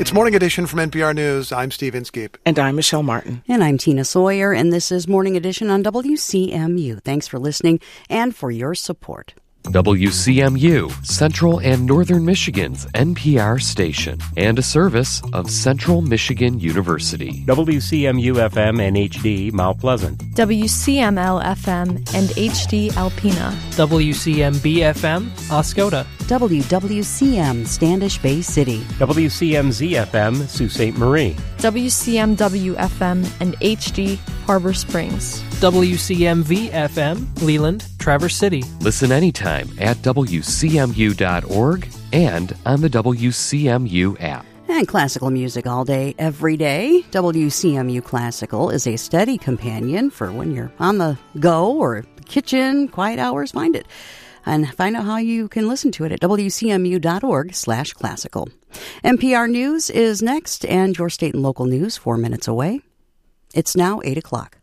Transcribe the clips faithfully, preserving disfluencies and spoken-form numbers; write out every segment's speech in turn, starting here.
It's Morning Edition from N P R News. I'm Steve Inskeep. And I'm Michelle Martin. And I'm Tina Sawyer, and this is Morning Edition on W C M U. Thanks for listening and for your support. W C M U, Central and Northern Michigan's N P R station, and a service of Central Michigan University. W C M U F M and H D Mount Pleasant. W C M L F M and H D Alpena. W C M B F M, Oscoda. W W C M, Standish Bay City. W C M Z F M, Sault Ste. Marie. W C M W F M and H D Harbor Springs. W C M V F M, Leland, Traverse City. Listen anytime at W C M U dot org and on the W C M U app. And classical music all day, every day. W C M U Classical is a steady companion for when you're on the go or kitchen, quiet hours. Find it. And find out how you can listen to it at W C M U dot org slash classical. N P R News is next, and your state and local news four minutes away. It's now eight o'clock.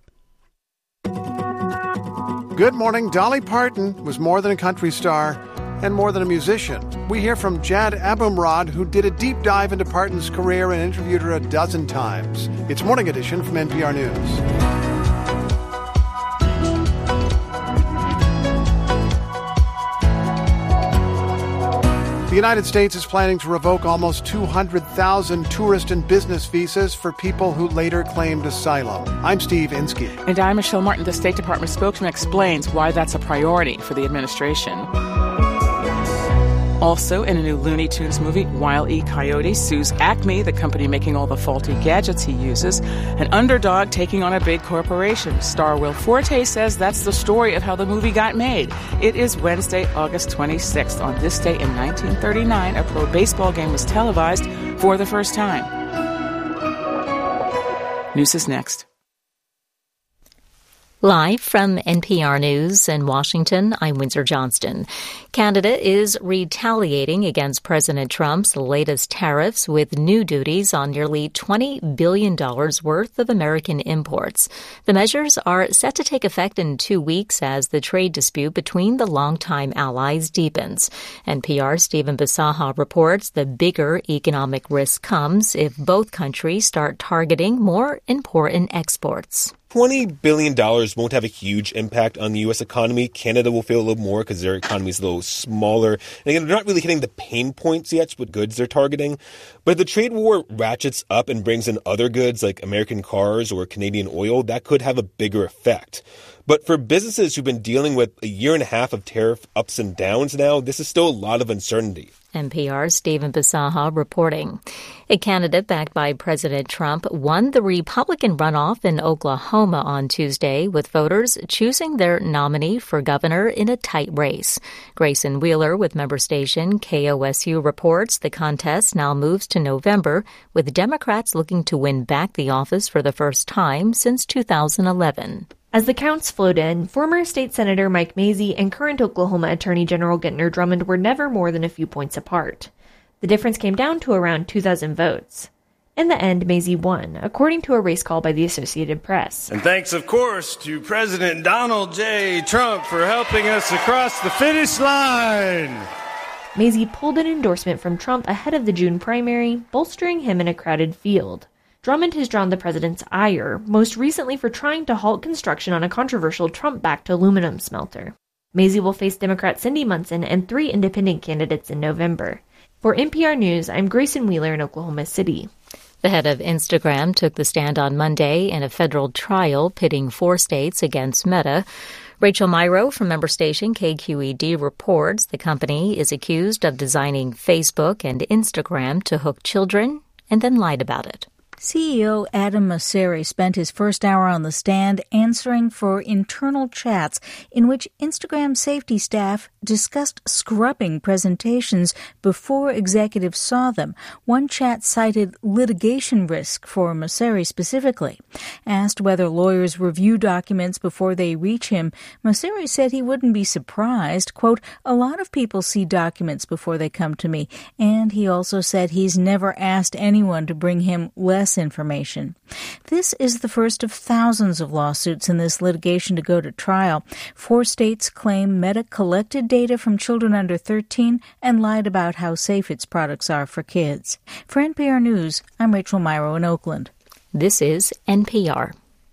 Good morning. Dolly Parton was more than a country star and more than a musician. We hear from Jad Abumrad, who did a deep dive into Parton's career and interviewed her a dozen times. It's Morning Edition from N P R News. The United States is planning to revoke almost two hundred thousand tourist and business visas for people who later claimed asylum. I'm Steve Inskeep. And I'm Michelle Martin. The State Department spokesman explains why that's a priority for the administration. Also, in a new Looney Tunes movie, Wile E. Coyote sues Acme, the company making all the faulty gadgets he uses, an underdog taking on a big corporation. Star Will Forte says that's the story of how the movie got made. It is Wednesday, August twenty-sixth. On this day in nineteen thirty-nine, a pro baseball game was televised for the first time. News is next. Live from N P R News in Washington, I'm Windsor Johnston. Canada is retaliating against President Trump's latest tariffs with new duties on nearly twenty billion dollars worth of American imports. The measures are set to take effect in two weeks as the trade dispute between the longtime allies deepens. N P R's Stephen Bisaha reports the bigger economic risk comes if both countries start targeting more important exports. twenty billion dollars won't have a huge impact on the U S economy. Canada will feel a little more because their economy is a little smaller. And again, they're not really hitting the pain points yet with goods they're targeting. But if the trade war ratchets up and brings in other goods like American cars or Canadian oil, that could have a bigger effect. But for businesses who've been dealing with a year and a half of tariff ups and downs now, this is still a lot of uncertainty. N P R's Stephen Bisaha reporting. A candidate backed by President Trump won the Republican runoff in Oklahoma on Tuesday, with voters choosing their nominee for governor in a tight race. Grayson Wheeler with member station K O S U reports the contest now moves to November, with Democrats looking to win back the office for the first time since two thousand eleven. As the counts flowed in, former State Senator Mike Mazzei and current Oklahoma Attorney General Gentner Drummond were never more than a few points apart. The difference came down to around two thousand votes. In the end, Mazzei won, according to a race call by the Associated Press. And thanks, of course, to President Donald J. Trump for helping us across the finish line. Mazzei pulled an endorsement from Trump ahead of the June primary, bolstering him in a crowded field. Drummond has drawn the president's ire, most recently for trying to halt construction on a controversial Trump-backed aluminum smelter. Mazzei will face Democrat Cindy Munson and three independent candidates in November. For N P R News, I'm Grayson Wheeler in Oklahoma City. The head of Instagram took the stand on Monday in a federal trial pitting four states against Meta. Rachel Myrow from member station K Q E D reports the company is accused of designing Facebook and Instagram to hook children and then lied about it. C E O Adam Mosseri spent his first hour on the stand answering for internal chats in which Instagram safety staff discussed scrubbing presentations before executives saw them. One chat cited litigation risk for Mosseri specifically. Asked whether lawyers review documents before they reach him, Mosseri said he wouldn't be surprised. Quote, a lot of people see documents before they come to me. And he also said he's never asked anyone to bring him less pass information. This is the first of thousands of lawsuits in this litigation to go to trial. Four states claim Meta collected data from children under thirteen and lied about how safe its products are for kids. For N P R News, I'm Rachel Myrow in Oakland. This is N P R.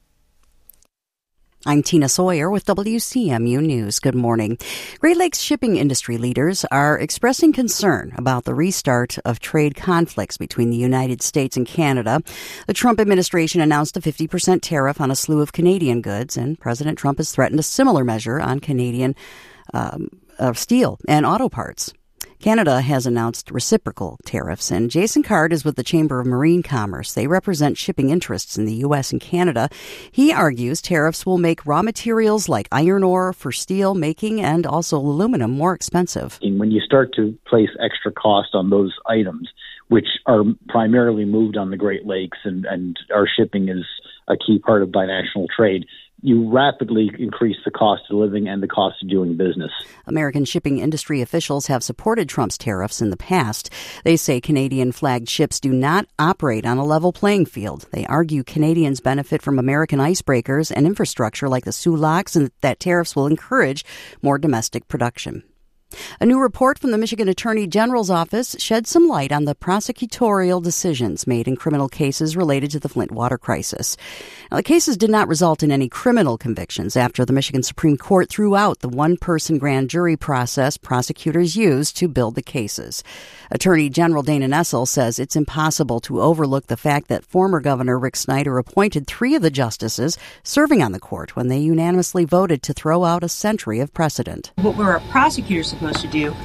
I'm Tina Sawyer with W C M U News. Good morning. Great Lakes shipping industry leaders are expressing concern about the restart of trade conflicts between the United States and Canada. The Trump administration announced a fifty percent tariff on a slew of Canadian goods, and President Trump has threatened a similar measure on Canadian um, uh, steel and auto parts. Canada has announced reciprocal tariffs, and Jason Card is with the Chamber of Marine Commerce. They represent shipping interests in the U S and Canada. He argues tariffs will make raw materials like iron ore for steel making and also aluminum more expensive. When you start to place extra cost on those items, which are primarily moved on the Great Lakes, and, and our shipping is a key part of binational trade, you rapidly increase the cost of living and the cost of doing business. American shipping industry officials have supported Trump's tariffs in the past. They say Canadian-flagged ships do not operate on a level playing field. They argue Canadians benefit from American icebreakers and infrastructure like the Soo Locks, and that tariffs will encourage more domestic production. A new report from the Michigan Attorney General's office sheds some light on the prosecutorial decisions made in criminal cases related to the Flint water crisis. Now, the cases did not result in any criminal convictions after the Michigan Supreme Court threw out the one-person grand jury process prosecutors used to build the cases. Attorney General Dana Nessel says it's impossible to overlook the fact that former Governor Rick Snyder appointed three of the justices serving on the court when they unanimously voted to throw out a century of precedent. What were our prosecutors supposed to do?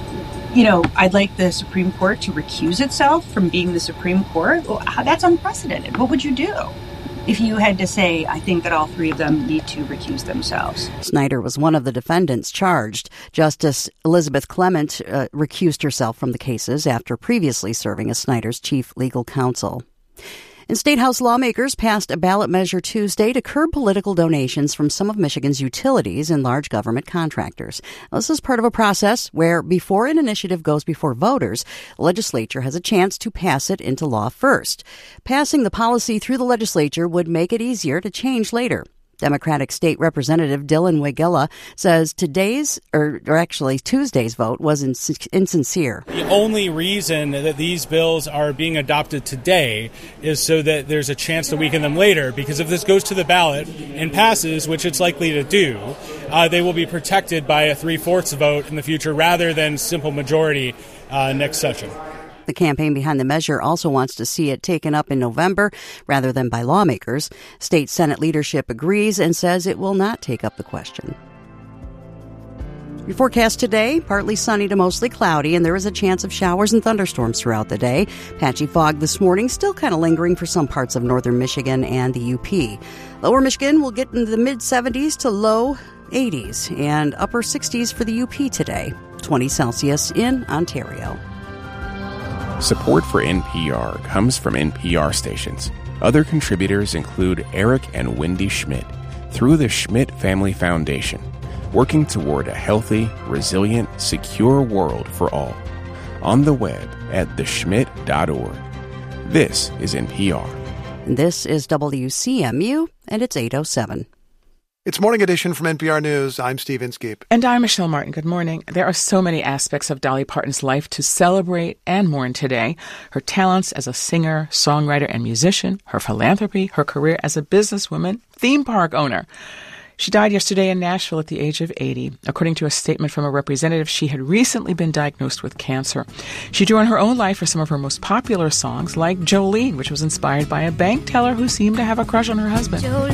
You know, I'd like the Supreme Court to recuse itself from being the Supreme Court. Well, that's unprecedented. What would you do if you had to say, I think that all three of them need to recuse themselves? Snyder was one of the defendants charged. Justice Elizabeth Clement uh, recused herself from the cases after previously serving as Snyder's chief legal counsel. And State House lawmakers passed a ballot measure Tuesday to curb political donations from some of Michigan's utilities and large government contractors. Now, this is part of a process where, before an initiative goes before voters, the legislature has a chance to pass it into law first. Passing the policy through the legislature would make it easier to change later. Democratic State Representative Dylan Wegilla says today's, or, or actually Tuesday's vote was ins- insincere. The only reason that these bills are being adopted today is so that there's a chance to weaken them later, because if this goes to the ballot and passes, which it's likely to do, uh, they will be protected by a three-fourths vote in the future rather than simple majority uh, next session. The campaign behind the measure also wants to see it taken up in November rather than by lawmakers. State Senate leadership agrees and says it will not take up the question. Your forecast today, partly sunny to mostly cloudy, and there is a chance of showers and thunderstorms throughout the day. Patchy fog this morning, still kind of lingering for some parts of northern Michigan and the U P. Lower Michigan will get into the mid-seventies to low eighties and upper sixties for the U P today. twenty Celsius in Ontario. Support for N P R comes from N P R stations. Other contributors include Eric and Wendy Schmidt through the Schmidt Family Foundation, working toward a healthy, resilient, secure world for all. On the web at the schmidt dot org. This is N P R. This is W C M U, and it's eight oh seven. It's Morning Edition from N P R News. I'm Steve Inskeep. And I'm Michelle Martin. Good morning. There are so many aspects of Dolly Parton's life to celebrate and mourn today. Her talents as a singer, songwriter, and musician, her philanthropy, her career as a businesswoman, theme park owner. She died yesterday in Nashville at the age of eighty. According to a statement from a representative, she had recently been diagnosed with cancer. She drew on her own life for some of her most popular songs, like Jolene, which was inspired by a bank teller who seemed to have a crush on her husband. Jolene.